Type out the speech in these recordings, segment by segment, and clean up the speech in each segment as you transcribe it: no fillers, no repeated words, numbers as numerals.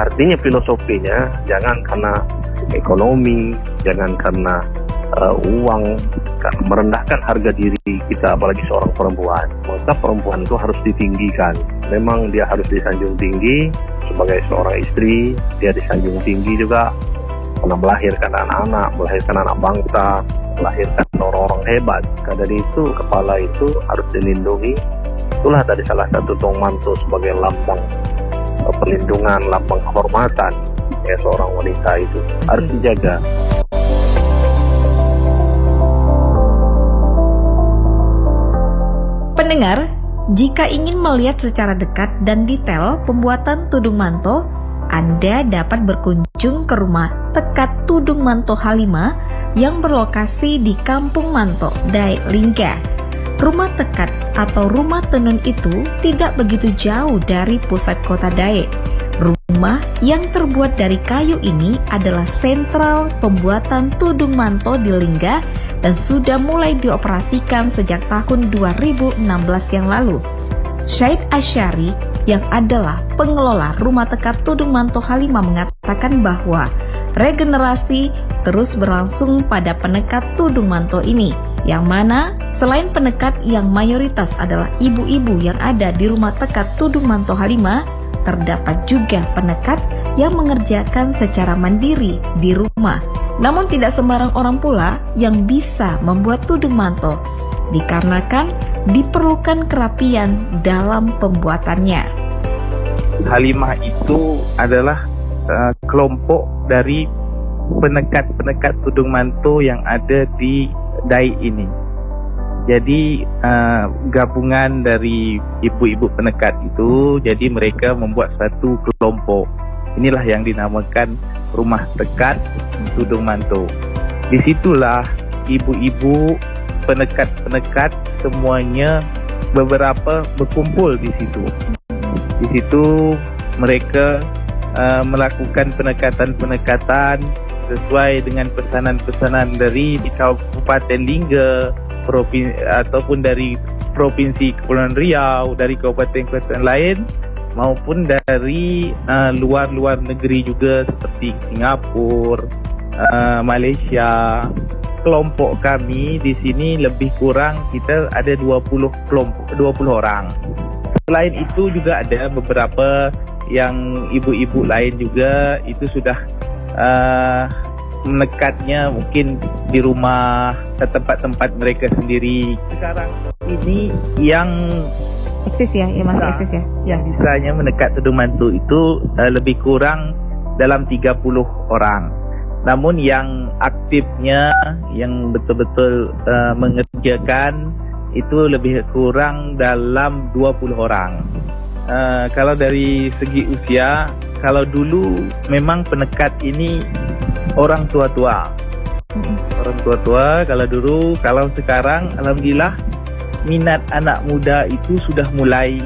Artinya filosofinya jangan karena ekonomi, jangan karena uang, karena merendahkan harga diri kita, apalagi seorang perempuan. Maka perempuan itu harus ditinggikan. Memang dia harus disanjung tinggi sebagai seorang istri, dia disanjung tinggi juga karena melahirkan anak-anak, melahirkan anak bangsa, melahirkan orang-orang hebat. Karena dari itu kepala itu harus dilindungi. Itulah dari salah satu Dong Manto sebagai lambang perlindungan, lambang kehormatan ya seorang wanita itu harus dijaga. Pendengar, jika ingin melihat secara dekat dan detail pembuatan tudung manto, Anda dapat berkunjung ke rumah Tekat Tudung Manto Halimah yang berlokasi di Kampung Manto, Dae Lingga. Rumah Tekat atau rumah tenun itu tidak begitu jauh dari pusat kota Dae. Rumah yang terbuat dari kayu ini adalah sentral pembuatan tudung manto di Lingga dan sudah mulai dioperasikan sejak tahun 2016 yang lalu. Syed Asyari yang adalah pengelola Rumah Tekat Tudung Manto Halimah mengatakan bahwa regenerasi terus berlangsung pada penekat tudung manto ini, yang mana selain penekat yang mayoritas adalah ibu-ibu yang ada di Rumah Tekat Tudung Manto Halimah, terdapat juga penekat yang mengerjakan secara mandiri di rumah. Namun tidak sembarang orang pula yang bisa membuat tudung manto, dikarenakan diperlukan kerapian dalam pembuatannya. Halimah itu adalah kelompok dari penekat-penekat tudung manto yang ada di Dae ini. Jadi gabungan dari ibu-ibu penekat itu, jadi mereka membuat satu kelompok. Inilah yang dinamakan Rumah Tekat Tudung Manto. Disitulah ibu-ibu penekat-penekat semuanya beberapa berkumpul di situ. Di situ mereka melakukan penekatan-penekatan sesuai dengan pesanan-pesanan dari Kabupaten Lingga, ataupun dari Provinsi Kepulauan Riau, dari kabupaten-kabupaten lain, maupun dari luar-luar negeri juga seperti Singapura, Malaysia. Kelompok kami di sini lebih kurang kita ada 20 kelompok, 20 orang. Selain itu juga ada beberapa yang ibu-ibu lain juga itu sudah menekatnya mungkin di rumah, ke tempat-tempat mereka sendiri. Sekarang ini yang Eksis ya, masih eksis ya. Yang bisanya menekat tudung manto itu lebih kurang dalam 30 orang. Namun yang aktifnya, yang betul-betul mengerjakan itu lebih kurang dalam 20 orang. Kalau dari segi usia, kalau dulu memang penekat ini orang tua-tua. Orang tua-tua kalau dulu, kalau sekarang alhamdulillah minat anak muda itu sudah mulai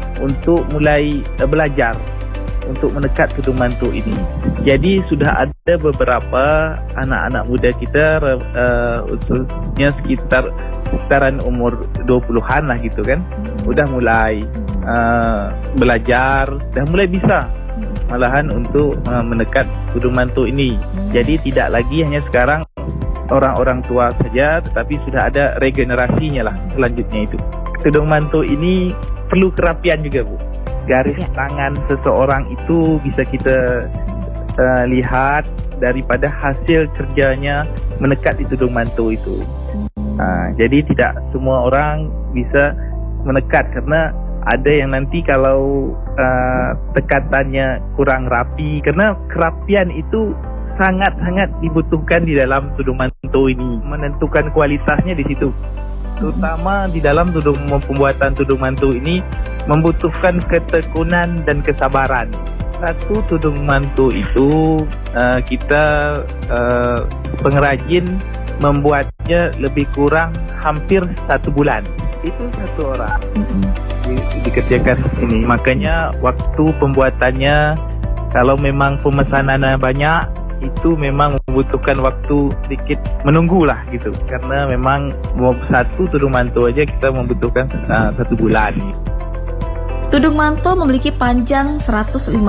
belajar untuk menekat tudung manto ini. Jadi sudah ada beberapa anak-anak muda kita khususnya sekitaran umur 20-an lah gitu kan. Udah mulai belajar, dah mulai bisa malahan untuk menekat tudung manto ini. Jadi tidak lagi hanya sekarang orang-orang tua saja, tetapi sudah ada regenerasinya lah selanjutnya itu. Tudung manto ini perlu kerapian juga, Bu. Garis tangan seseorang itu bisa kita lihat daripada hasil kerjanya menekat di tudung manto itu. Jadi tidak semua orang bisa menekat, karena ada yang nanti kalau tekatannya kurang rapi, karena kerapian itu sangat-sangat dibutuhkan di dalam tudung manto ini. Menentukan kualitasnya di situ. Terutama di dalam pembuatan tudung manto ini membutuhkan ketekunan dan kesabaran. Satu tudung manto itu kita pengrajin membuatnya lebih kurang hampir 1 bulan. Itu satu orang dikerjakan ini. Makanya waktu pembuatannya, kalau memang pemesanannya banyak, itu memang membutuhkan waktu sedikit menunggulah gitu. Karena memang satu tudung manto aja kita membutuhkan 1 bulan. Tudung manto memiliki panjang 150